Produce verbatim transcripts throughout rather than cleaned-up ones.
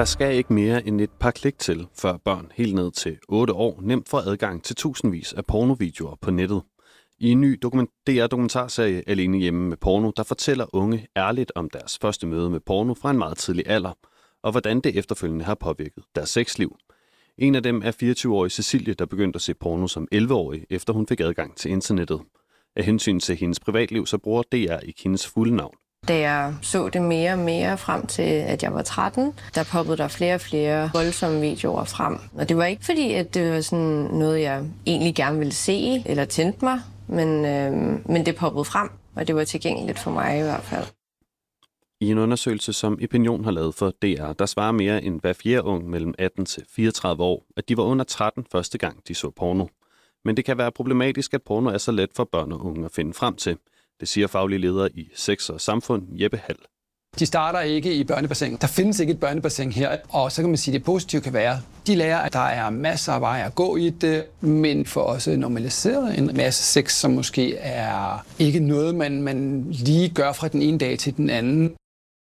Der skal ikke mere end et par klik til, før børn helt ned til otte år nemt får adgang til tusindvis af pornovideoer på nettet. I en ny D R-dokumentarserie Alene hjemme med porno, der fortæller unge ærligt om deres første møde med porno fra en meget tidlig alder, og hvordan det efterfølgende har påvirket deres sexliv. En af dem er fireogtyve-årige Cecilie, der begyndte at se porno som elleve-årig, efter hun fik adgang til internettet. Af hensyn til hendes privatliv, så bruger D R ikke hendes fulde navn. Da jeg så det mere og mere frem til, at jeg var tretten, der poppede der flere og flere voldsomme videoer frem. Og det var ikke fordi, at det var sådan noget, jeg egentlig gerne ville se eller tændte mig, men, øh, men det poppede frem, og det var tilgængeligt for mig i hvert fald. I en undersøgelse, som Opinion har lavet for D R, der svarer mere end hver fjerde ung mellem atten til fireogtredive år, at de var under tretten første gang, de så porno. Men det kan være problematisk, at porno er så let for børn og unge at finde frem til. Det siger faglig leder i Sex og Samfund, Jeppe Hall. De starter ikke i børnebassin. Der findes ikke et børnebassin her, og så kan man sige, at det positive kan være, de lærer, at der er masser af veje at gå i det, men får også normaliseret en masse sex, som måske er ikke noget, man, man lige gør fra den ene dag til den anden.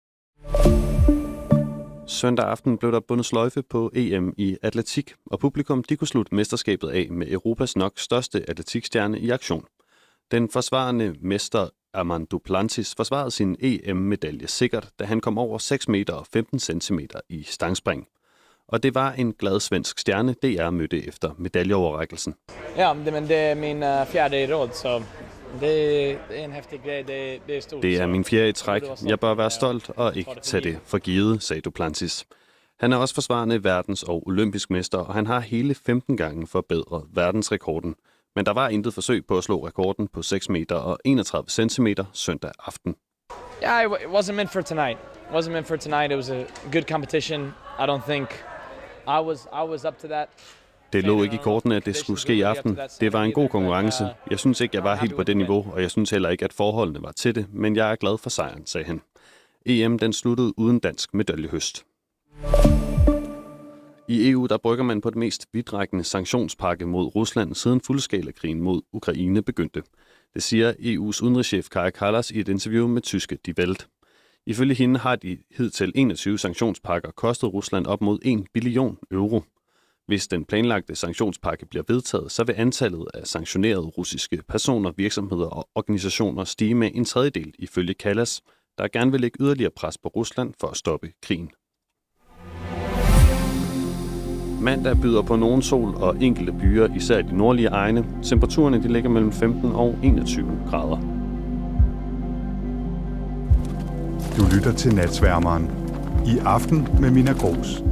Søndag aften blev der bundet sløjfe på E M i atletik, og publikum de kunne slutte mesterskabet af med Europas nok største atletikstjerne i aktion. Den forsvarende mester Armand Duplantis forsvarede sin E M-medalje sikkert, da han kom over seks meter og femten centimeter i stangspring. Og det var en glad svensk stjerne, D R mødte efter medaljeoverrækkelsen. Ja, men det er min uh, fjerde i råd, så det er en hæftig grej. Det, det er stort. Det er min fjerde i træk. Jeg bør være stolt og ikke tage det for givet, sagde Duplantis. Han er også forsvarende verdens- og olympisk mester, og han har hele femten gange forbedret verdensrekorden. Men der var intet forsøg på at slå rekorden på seks meter og enogtredive centimeter søndag aften. Yeah, it wasn't meant for tonight. It wasn't meant for tonight. It was a good competition. I don't think I was I was up to that. Det lå ikke i kortene, at det skulle ske i aften. Det var en god konkurrence. Jeg synes ikke, jeg var helt på det niveau, og jeg synes heller ikke, at forholdene var til det, men jeg er glad for sejren, sagde han. E M den sluttede uden dansk medaljehøst. I E U der brygger man på det mest vidtrækkende sanktionspakke mod Rusland siden fuldskala-krigen mod Ukraine begyndte. Det siger E U's udenrigschef Kaja Kallas i et interview med tyske Die Welt. Ifølge hende har de hidtil enogtyve sanktionspakker kostet Rusland op mod en billion euro. Hvis den planlagte sanktionspakke bliver vedtaget, så vil antallet af sanktionerede russiske personer, virksomheder og organisationer stige med en tredjedel ifølge Kallas, der gerne vil lægge yderligere pres på Rusland for at stoppe krigen. Mandag byder på nogen sol og enkelte byer, især i de nordlige egne. Temperaturerne de ligger mellem femten og enogtyve grader. Du lytter til Natsværmeren. I aften med Mina Gros.